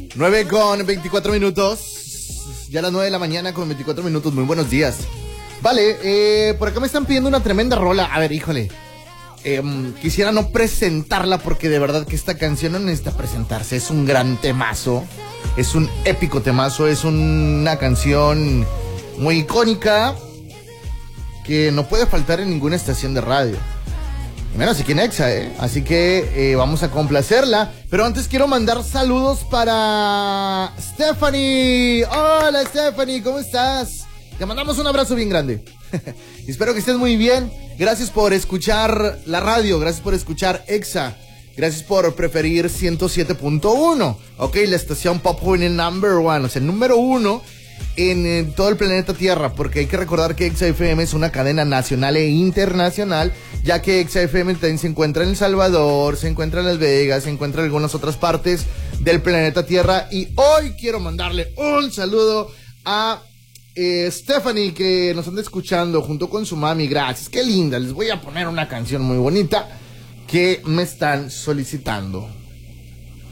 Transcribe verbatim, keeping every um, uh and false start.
nueve con veinticuatro minutos. Ya a las nueve de la mañana con veinticuatro minutos. Muy buenos días. Vale, eh, por acá me están pidiendo una tremenda rola. A ver, híjole. Eh, quisiera no presentarla porque de verdad que esta canción no necesita presentarse. Es un gran temazo. Es un épico temazo. Es una canción muy icónica que no puede faltar en ninguna estación de radio. Menos aquí en Exa, ¿eh? Así que eh, vamos a complacerla. Pero antes quiero mandar saludos para Stephanie. Hola Stephanie, ¿cómo estás? Te mandamos un abrazo bien grande. Espero que estés muy bien. Gracias por escuchar la radio. Gracias por escuchar Exa. Gracias por preferir ciento siete punto uno. Ok, la estación Pop en el number one. O sea, el número uno en, en todo el planeta Tierra. Porque hay que recordar que Exa F M es una cadena nacional e internacional. Ya que Exa F M también se encuentra en El Salvador, se encuentra en Las Vegas, se encuentra en algunas otras partes del planeta Tierra. Y hoy quiero mandarle un saludo a eh, Stephanie, que nos anda escuchando junto con su mami. Gracias, qué linda. Les voy a poner una canción muy bonita que me están solicitando.